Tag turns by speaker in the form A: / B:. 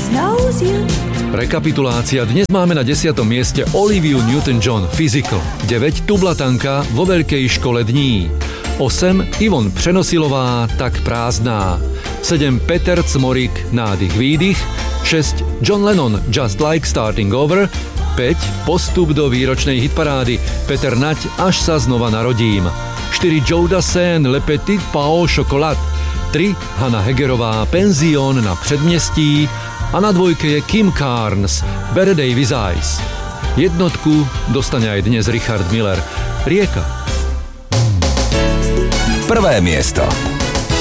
A: Rekapitulácia. Dnes máme na 10. mieste Oliviu Newton-John, Physical. 9. Tublatanka, Vo veľkej škole dní. 8. Ivon Přenosilová, Tak prázdná. 7. Peter Cmorik, Nádych výdych. 6. John Lennon, Just Like Starting Over. 5. Postup do výročnej hitparády, Peter Nať, Až sa znova narodím. 4. Joe Dassin, Le Petit Pain au Chocolat. 3. Hana Hegerová, Penzión na předměstí. A na dvojke je Kim Carnes, Better Days Eyes. Jednotku dostane aj dnes Richard Miller, Rieka.
B: Prvé miesto.